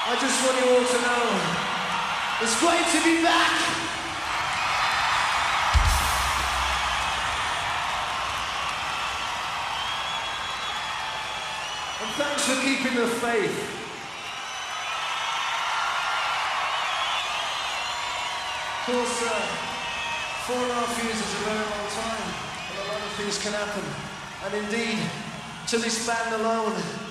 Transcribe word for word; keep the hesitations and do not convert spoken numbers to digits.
I just want you all to know, it's great to be back. And thanks for keeping the faith. Of course, uh, four and a half years is a very long time, and a lot of things can happen. And indeed, to this band alone,